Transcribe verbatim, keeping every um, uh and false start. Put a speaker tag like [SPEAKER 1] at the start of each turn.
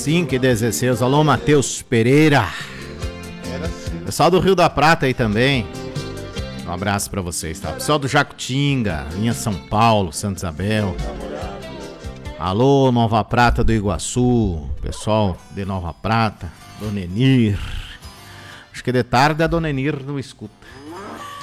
[SPEAKER 1] cinco e dezesseis. Alô, Matheus Pereira. Pessoal do Rio da Prata aí também. Um abraço pra vocês, tá? Pessoal do Jacutinga, linha São Paulo, Santa Isabel. Alô, Nova Prata do Iguaçu. Pessoal de Nova Prata. Dona Enir. Acho que de tarde a Dona Enir não escuta.